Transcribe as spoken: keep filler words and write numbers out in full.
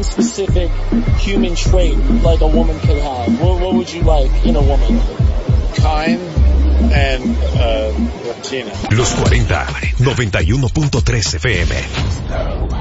one specific human trait like a woman could have, what, what would you like in a woman? Kind and uh, Latina. Los cuarenta, noventa y uno punto tres F M.